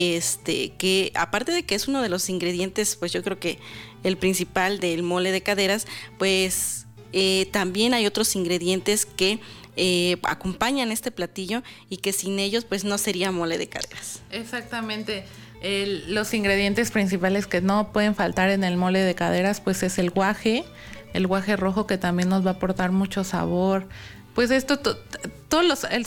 que aparte de que es uno de los ingredientes, pues yo creo que el principal del mole de caderas, pues también hay otros ingredientes que acompañan este platillo y que sin ellos pues no sería mole de caderas. Exactamente. Los ingredientes principales que no pueden faltar en el mole de caderas pues es el guaje rojo, que también nos va a aportar mucho sabor. Pues esto,